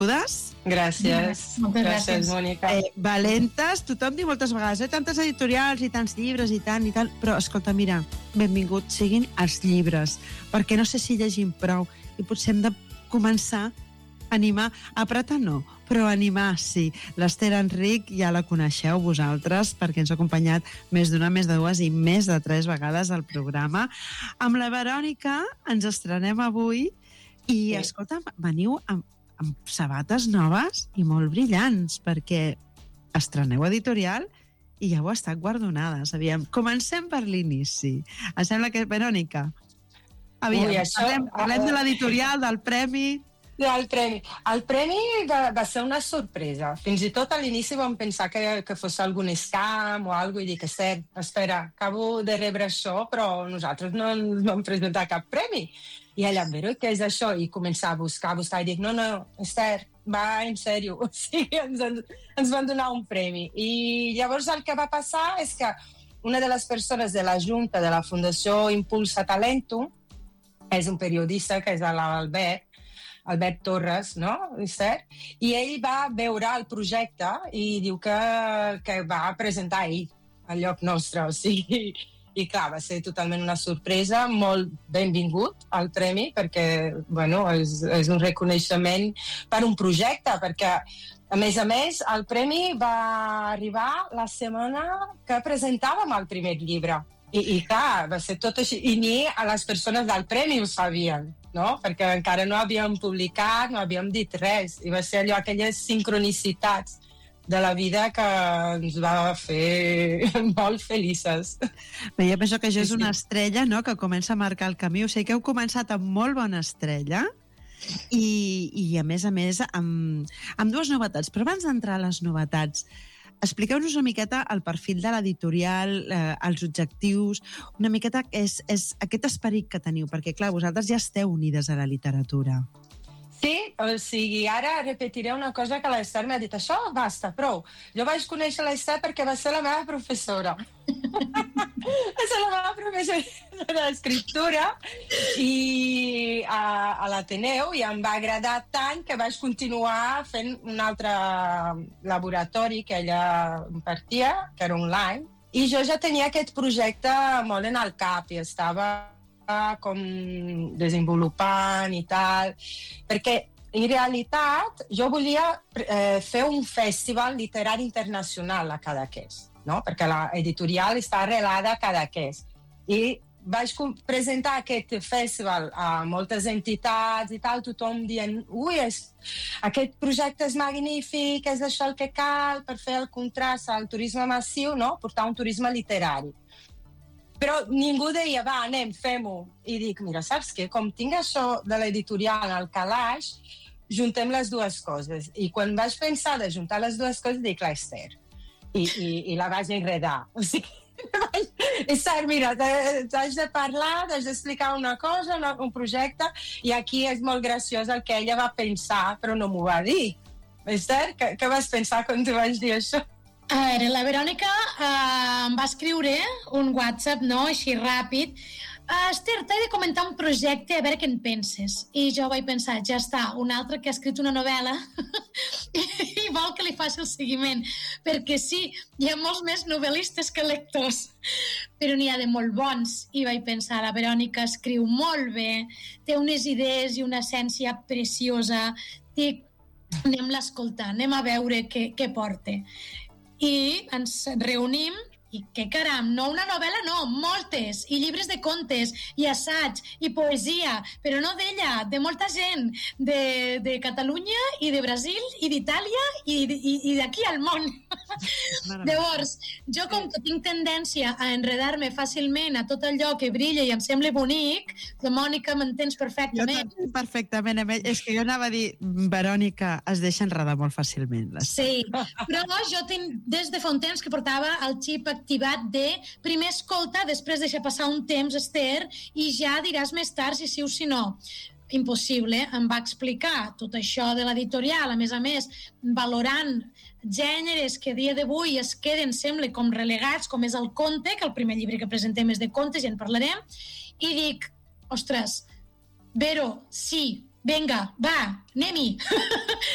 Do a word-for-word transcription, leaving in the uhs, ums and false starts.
Gràcies. Moltes gràcies, gràcies. Mònica. Eh, valentes, tothom diu moltes vegades, eh, tantes editorials i tants llibres i tant i tant, però escolta, mira, benvinguts siguin els llibres, perquè no sé si llegim prou i potser hem de començar a animar, a apretar no, però a animar sí. L'Ester Enric ja la coneixeu vosaltres perquè ens ha acompanyat més d'una, més de dues i més de tres vegades al programa. Amb la Verònica ens estrenem avui i, sí. escolta, veniu amb, amb sabates noves i molt brillants perquè estreneu editorial i ja heu estat guardonades. Aviam, comencem per l'inici. Em sembla que, Verònica, aviam, Ui, això, parlem, parlem de l'editorial, del premi... El premi, el premi va, va ser una sorpresa. Fins i tot a l'inici vam pensar que, que fos algun scam o alguna cosa i dic, Esther, espera, acabo de rebre això, però nosaltres no ens vam presentar cap premi. I ella, però què és això? I començar a buscar, a buscar, i dic, no, no, Esther, va en sèrio. O sigui, ens, ens van donar un premi. I llavors el que va passar és que una de les persones de la Junta de la Fundació Impulsa Talento, és un periodista, que és l'Albert, Albert Torres, no? I ell va veure el projecte i diu que, que va presentar ell al lloc nostre, o sigui, i clar, va ser totalment una sorpresa, molt benvingut al premi, perquè, bueno, és, és un reconeixement per un projecte, perquè, a més a més, el premi va arribar la setmana que presentàvem el primer llibre. I, i clar, va ser tot així, i ni a les persones del premi ho sabien, no? Perquè encara no havíem publicat, no havíem dit res, i va ser allò, aquelles sincronicitats de la vida que ens va fer molt felices. Bé, jo penso que això és una estrella, no?, que comença a marcar el camí. O sigui que heu començat amb molt bona estrella i, i a més a més, amb, amb dues novetats. Però abans d'entrar a les novetats, expliqueu-nos una miqueta el perfil de l'editorial, eh, els objectius, una miqueta és, és aquest esperit que teniu, perquè clar, vosaltres ja esteu unides a la literatura. Sí, o sigui, ara repetiré una cosa que l'Esther m'ha dit, això basta, prou. Jo vaig conèixer l'Esther perquè va ser la meva professora. Va ser la meva professora d'escriptura i a, a l'Ateneu, i em va agradar tant que vaig continuar fent un altre laboratori que ella impartia, que era online, i jo ja tenia aquest projecte molt en el cap i estava com desenvolupant i tal, perquè en realitat jo volia eh, fer un festival literari internacional a Cadaqués, no? Perquè l'editorial està arrelada a Cadaqués, i vaig presentar aquest festival a moltes entitats i tal, tothom dient, ui, és, aquest projecte és magnífic, és això el que cal per fer el contrast al turisme massiu, no? Portar un turisme literari. Però ningú deia, va, anem, fem-ho. I dic, mira, saps què? Com tinc això de l'editorial al calaix, juntem les dues coses. I quan vaig pensar de juntar les dues coses, dic, l'Esther. I, i, i la vaig enredar. O sigui, Esther, mira, t'haig de parlar, t'haig d'explicar una cosa, una, un projecte, i aquí és molt graciós el que ella va pensar, però no m'ho va dir. Esther, què, què vas pensar quan tu vaig dir això? A veure, la Verònica eh, em va escriure un WhatsApp, no?, així ràpid. Uh, Esther, t'he de comentar un projecte, a veure què en penses. I jo vaig pensar, ja està, un altre que ha escrit una novel·la i vol que li faci el seguiment. Perquè sí, hi ha molts més novel·listes que lectors, però n'hi ha de molt bons. I vaig pensar, la Verònica escriu molt bé, té unes idees i una essència preciosa. Dic, anem-la a escoltar, anem a veure què, què porta. I ens reunim i què caram, no una novel·la, no, moltes, i llibres de contes, i assaig, i poesia, però no d'ella, de molta gent, de, de Catalunya, i de Brasil, i d'Itàlia, i, i, i d'aquí al món. Llavors, jo com que tinc tendència a enredar-me fàcilment a tot allò que brilla i em sembla bonic, la Mònica m'entens perfectament. Jo perfectament, és que jo anava a dir, Verònica es deixa enredar molt fàcilment. Sí, però jo tinc des de fa un temps que portava el xip activat de primer escolta, després deixa passar un temps, Esther, i ja diràs més tard si sí o si no. Impossible, em va explicar tot això de l'editorial, a més a més, valorant gèneres que a dia d'avui es queden, sembla, com relegats, com és el conte, que el primer llibre que presentem és de contes, ja en parlarem, i dic, ostres, Vero, sí, vinga, va, anem-hi.